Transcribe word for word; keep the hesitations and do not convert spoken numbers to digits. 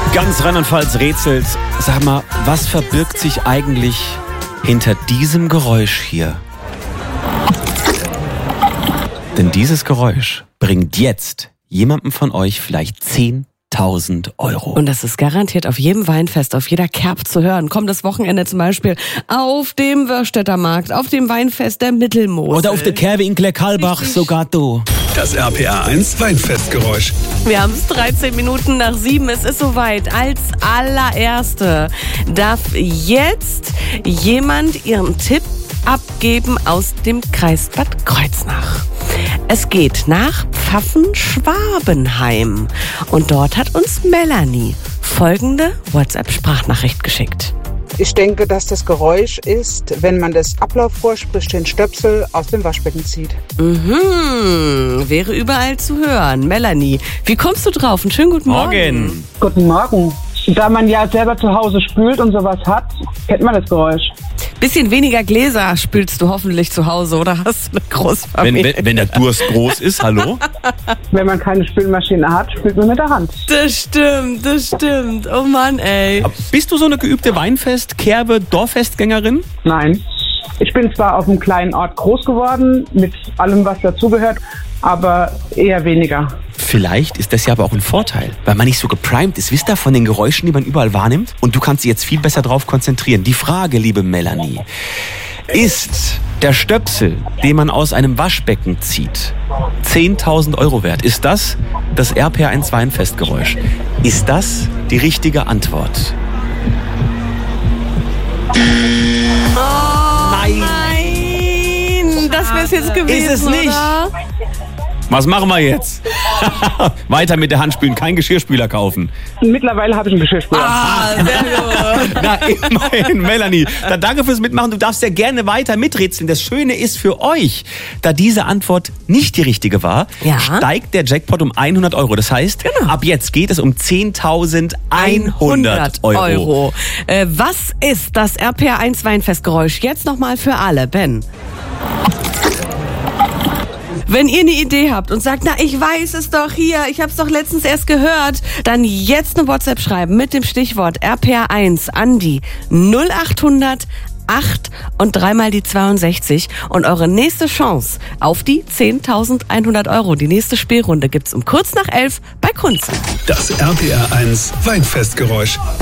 Ganz Rheinland-Pfalz rätselt. Sag mal, was verbirgt sich eigentlich hinter diesem Geräusch hier? Denn dieses Geräusch bringt jetzt jemandem von euch vielleicht zehntausend Euro. Und das ist garantiert auf jedem Weinfest, auf jeder Kerb zu hören. Kommt das Wochenende zum Beispiel auf dem Wörstädter Markt, auf dem Weinfest der Mittelmosel. Oder auf der Kerbe in Klekalbach, sogar du. Das R P R eins Weinfestgeräusch. Wir haben es dreizehn Minuten nach sieben. Es ist soweit. Als allererste darf jetzt jemand ihren Tipp abgeben aus dem Kreis Bad Kreuznach. Es geht nach Pfaffen-Schwabenheim. Und dort hat uns Melanie folgende WhatsApp-Sprachnachricht geschickt. Ich denke, dass das Geräusch ist, wenn man das Ablaufrohr, sprich den Stöpsel, aus dem Waschbecken zieht. Mhm, wäre überall zu hören. Melanie, wie kommst du drauf? Einen schönen guten Morgen. Morgen. Guten Morgen. Da man ja selber zu Hause spült und sowas hat, kennt man das Geräusch. Bisschen weniger Gläser spülst du hoffentlich zu Hause, oder hast du eine Wenn, Großfamilie? wenn, wenn der Durst groß ist, hallo? Wenn man keine Spülmaschine hat, spült man mit der Hand. Das stimmt, das stimmt. Oh Mann, ey. Bist du so eine geübte Weinfest-, Kerbe-, Dorffestgängerin? Nein. Ich bin zwar auf einem kleinen Ort groß geworden, mit allem, was dazugehört, aber eher weniger. Vielleicht ist das ja aber auch ein Vorteil, weil man nicht so geprimed ist. Wisst ihr, von den Geräuschen, die man überall wahrnimmt? Und du kannst dich jetzt viel besser drauf konzentrieren. Die Frage, liebe Melanie, ist der Stöpsel, den man aus einem Waschbecken zieht, zehntausend Euro wert? Ist das das R P R eins Weinfestgeräusch? Ist das die richtige Antwort? Nein. Nein, das wär's jetzt gewesen, Ist es nicht? oder? Was machen wir jetzt? Weiter mit der Hand spülen, kein Geschirrspüler kaufen. Mittlerweile habe ich einen Geschirrspüler. Ah, sehr gut. Na, immerhin, Melanie. Dann danke fürs Mitmachen. Du darfst ja gerne weiter miträtseln. Das Schöne ist für euch, da diese Antwort nicht die richtige war, Ja. steigt der Jackpot um hundert Euro. Das heißt, Genau. ab jetzt geht es um zehntausendeinhundert Euro. Euro. Äh, was ist das R P R eins Weinfestgeräusch? Jetzt nochmal für alle. Ben. Wenn ihr eine Idee habt und sagt, na, ich weiß es doch hier, ich habe es doch letztens erst gehört, dann jetzt eine WhatsApp schreiben mit dem Stichwort R P R eins an die null achthundert acht und dreimal die zweiundsechzig und eure nächste Chance auf die zehntausendeinhundert Euro. Die nächste Spielrunde gibt's um kurz nach elf bei Kunze. Das R P R eins Weinfestgeräusch.